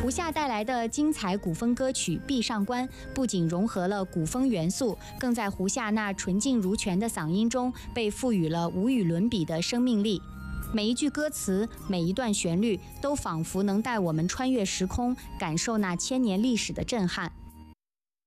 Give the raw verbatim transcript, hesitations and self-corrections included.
胡夏带来的精彩古风歌曲《壁上观》不仅融合了古风元素，更在胡夏那纯净如泉的嗓音中被赋予了无与伦比的生命力。每一句歌词，每一段旋律，都仿佛能带我们穿越时空，感受那千年历史的震撼。